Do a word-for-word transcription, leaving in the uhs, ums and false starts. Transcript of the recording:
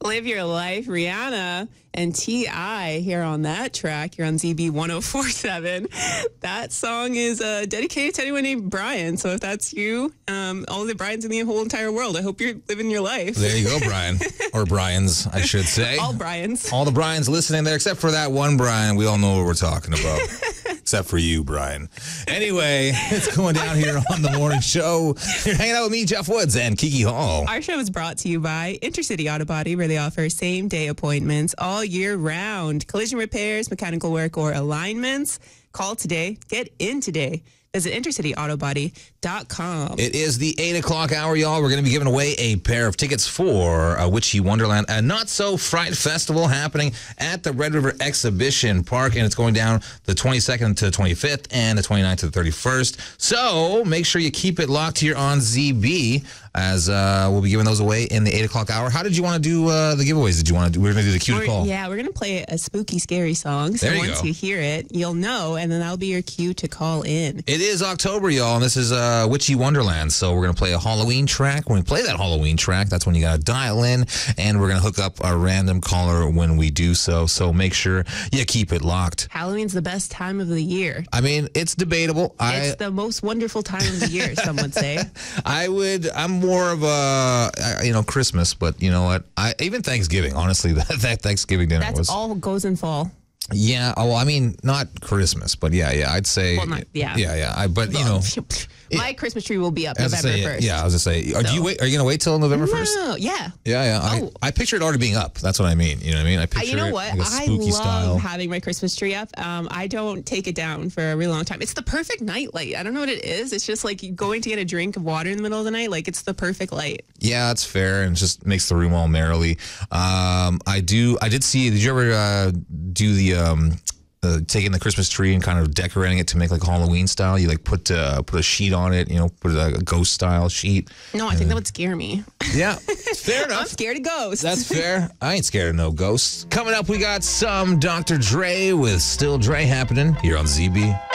Live Your Life, Rihanna and T I here on that track. You're on Z B one oh four point seven. That song is uh, dedicated to anyone named Brian. So if that's you, um, all the Brians in the whole entire world, I hope you're living your life. There you go, Brian. Or Brian's, I should say. All Brians. All the Brians listening there, except for that one Brian. We all know what we're talking about. Except for you, Brian. Anyway, it's going down here on the morning show. You're hanging out with me, Jeff Woods, and Kiki Hall. Our show is brought to you by Intercity Auto Body, where they offer same-day appointments all year round. Collision repairs, mechanical work, or alignments. Call today. Get in today. Visit intercity auto body dot com. It is the eight o'clock hour, y'all. We're going to be giving away a pair of tickets for uh, Witchy Wonderland, a not-so-fright festival happening at the Red River Exhibition Park, and it's going down the twenty-second to the twenty-fifth and the twenty-ninth to the thirty-first. So make sure you keep it locked here on Z B, as uh, we'll be giving those away in the eight o'clock hour. How did you want to do uh, the giveaways? Did you want to do? We're going to do the cue to We're- call. Yeah, we're going to play a spooky, scary song. So There you once go. you hear it, you'll know, and then that'll be your cue to call in. It is October, y'all, and this is uh, Witchy Wonderland. So we're going to play a Halloween track. When we play that Halloween track, that's when you got to dial in, and we're going to hook up a random caller when we do so. So make sure you keep it locked. Halloween's the best time of the year. I mean, it's debatable. I It's the most wonderful time of the year, some would say. I would. I'm more of a uh, you know Christmas, but you know what? I even Thanksgiving. Honestly, that, that Thanksgiving dinner That's was. all goes in fall. Yeah. Oh, I mean, not Christmas, but yeah, yeah. I'd say. Well, not- yeah. Yeah, yeah. I, but you know. My Christmas tree will be up As I November say, first. yeah, I was gonna say, are So- you wait? Are you gonna wait till November first? No, yeah. Yeah, yeah. Oh. I, I picture it already being up. That's what I mean. You know what I mean? I Uh, picture you know it what? like a I spooky love style. having my Christmas tree up. Um, I don't take it down for a really long time. It's the perfect night light. I don't know what it is. It's just like going to get a drink of water in the middle of the night. Like it's the perfect light. Yeah, that's fair, and it just makes the room all merrily. Um, I do. I did see. Did you ever uh, do the? Um, Uh, taking the Christmas tree and kind of decorating it to make like Halloween style? You like put uh, put a sheet on it, you know, put a, a ghost style sheet. No, I think that would scare me. Yeah, fair enough. I'm scared of ghosts. That's fair. I ain't scared of no ghosts. Coming up, we got some Doctor Dre with Still Dre happening here on Z B.